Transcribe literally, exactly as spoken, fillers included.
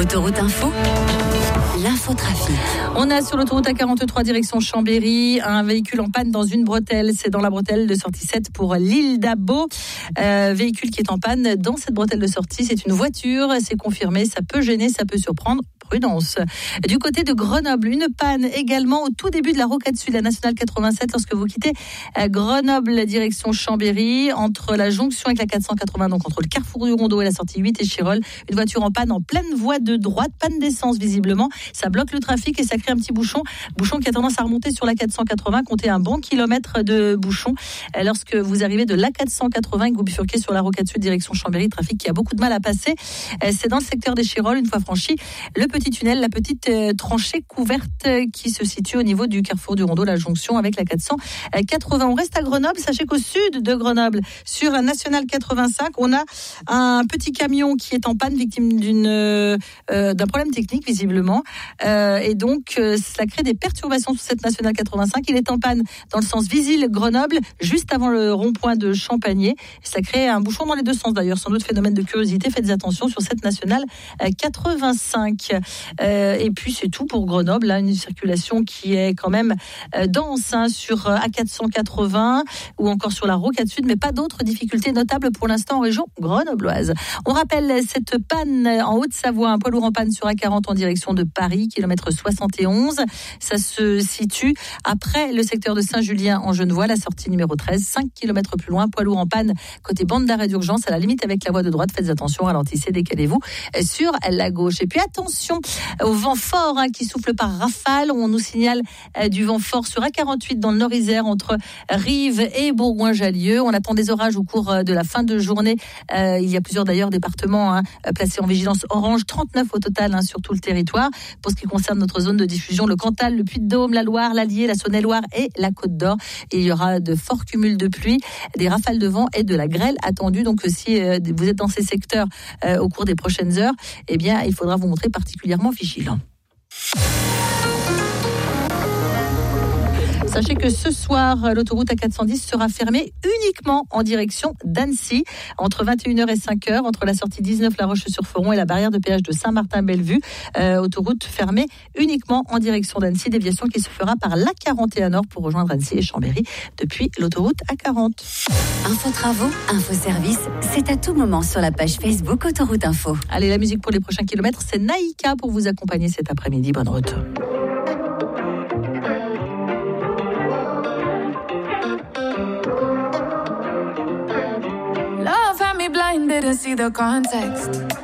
Autoroute Info, l'infotrafic. On a sur l'autoroute A quarante-trois direction Chambéry un véhicule en panne dans une bretelle. C'est dans la bretelle de sortie sept pour l'île d'Abo. Euh, véhicule qui est en panne dans cette bretelle de sortie. C'est une voiture, c'est confirmé. Ça peut gêner, ça peut surprendre. Prudence. Du côté de Grenoble, une panne également au tout début de la rocade sud, la nationale quatre-vingt-sept, lorsque vous quittez Grenoble direction Chambéry, entre la jonction avec la quatre cent quatre-vingts, donc entre le carrefour du Rondeau et la sortie huit et Chirol. Une voiture en panne en pleine voie de droite, panne d'essence visiblement. Ça bloque le trafic et ça crée un petit bouchon. Bouchon qui a tendance à remonter sur la quatre cent quatre-vingts, comptez un bon kilomètre de bouchon. Lorsque vous arrivez de la quatre cent quatre-vingts et que vous bifurquez sur la rocade sud direction Chambéry, trafic qui a beaucoup de mal à passer. C'est dans le secteur des Chirol, une fois franchi le petit tunnel, la petite euh, tranchée couverte euh, qui se situe au niveau du carrefour du Rondeau, la jonction avec la quatre cent quatre-vingts. On reste à Grenoble. Sachez qu'au sud de Grenoble, sur la nationale quatre-vingt-cinq, on a un petit camion qui est en panne, victime d'une, euh, d'un problème technique visiblement. Euh, et donc, euh, ça crée des perturbations sur cette nationale quatre-vingt-cinq. Il est en panne dans le sens Visil-Grenoble, juste avant le rond-point de Champagné. Ça crée un bouchon dans les deux sens d'ailleurs. Sans doute phénomène de curiosité. Faites attention sur cette nationale quatre-vingt-cinq. Euh, et puis c'est tout pour Grenoble, là, une circulation qui est quand même euh, dense hein, sur euh, A quatre cent quatre-vingts ou encore sur la rocade sud, mais pas d'autres difficultés notables pour l'instant en région grenobloise. On rappelle cette panne en Haute-Savoie, un poids lourd en panne sur A quarante en direction de Paris, kilomètre soixante et onze. Ça se situe après le secteur de Saint-Julien en Genevois, la sortie numéro treize, cinq kilomètres plus loin, poids lourd en panne côté bande d'arrêt d'urgence à la limite avec la voie de droite. Faites attention, ralentissez, décalez-vous sur la gauche. Et puis attention au vent fort hein, qui souffle par rafale. On nous signale euh, du vent fort sur A quarante-huit dans le Nord-Isère entre Rives et Bourgoin-Jallieu. On attend des orages au cours euh, de la fin de journée. Euh, il y a plusieurs d'ailleurs départements hein, placés en vigilance orange, trente-neuf au total hein, sur tout le territoire. Pour ce qui concerne notre zone de diffusion, le Cantal, le Puy-de-Dôme, la Loire, l'Allier, la Saône-et-Loire et la Côte d'Or. Et il y aura de forts cumuls de pluie, des rafales de vent et de la grêle attendue. Donc si euh, vous êtes dans ces secteurs euh, au cours des prochaines heures, eh bien il faudra vous montrer particulièrement vigilant. Sachez que ce soir, l'autoroute A quatre cent dix sera fermée uniquement en direction d'Annecy, entre vingt et une heures et cinq heures, entre la sortie dix-neuf La Roche-sur-Foron et la barrière de péage de Saint-Martin-Bellevue. Euh, autoroute fermée uniquement en direction d'Annecy, déviation qui se fera par l'A quarante et un Nord pour rejoindre Annecy et Chambéry depuis l'autoroute A quarante. Info travaux, info service, c'est à tout moment sur la page Facebook Autoroute Info. Allez, la musique pour les prochains kilomètres, c'est Naïka pour vous accompagner cet après-midi. Bonne route. Love had me blind, didn't see the context.